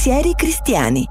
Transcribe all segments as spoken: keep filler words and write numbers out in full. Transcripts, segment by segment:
Pensieri cristiani.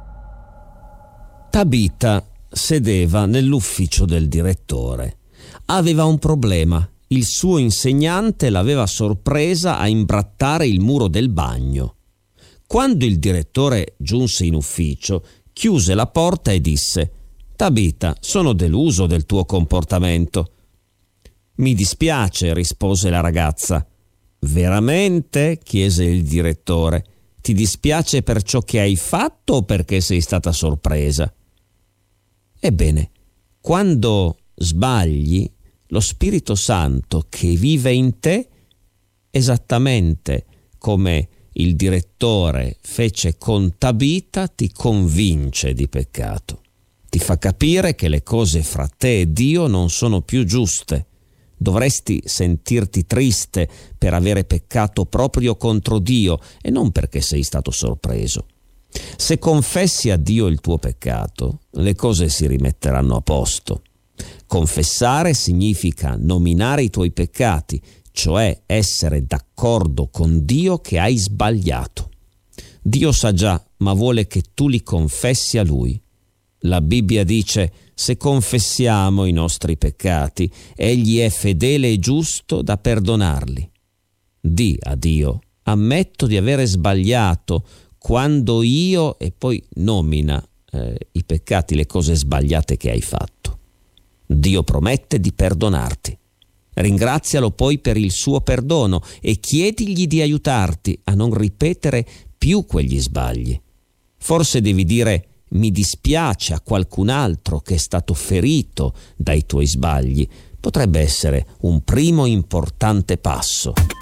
Tabita sedeva nell'ufficio del direttore. Aveva un problema. Il suo insegnante l'aveva sorpresa a imbrattare il muro del bagno. Quando il direttore giunse in ufficio, chiuse la porta e disse: «Tabita, sono deluso del tuo comportamento». «Mi dispiace», rispose la ragazza. «Veramente?» chiese il direttore. «Ti dispiace per ciò che hai fatto o perché sei stata sorpresa?» Ebbene, quando sbagli, lo Spirito Santo che vive in te, esattamente come il direttore fece con Tabita, ti convince di peccato. Ti fa capire che le cose fra te e Dio non sono più giuste. Dovresti sentirti triste per avere peccato proprio contro Dio e non perché sei stato sorpreso. Se confessi a Dio il tuo peccato, le cose si rimetteranno a posto. Confessare significa nominare i tuoi peccati, cioè essere d'accordo con Dio che hai sbagliato. Dio sa già, ma vuole che tu li confessi a Lui. La Bibbia dice: se confessiamo i nostri peccati, Egli è fedele e giusto da perdonarli. Di a Dio: ammetto di avere sbagliato quando io, e poi nomina eh, i peccati, le cose sbagliate che hai fatto. Dio promette di perdonarti. Ringrazialo poi per il suo perdono e chiedigli di aiutarti a non ripetere più quegli sbagli. Forse devi dire: mi dispiace a qualcun altro che è stato ferito dai tuoi sbagli. Potrebbe essere un primo importante passo.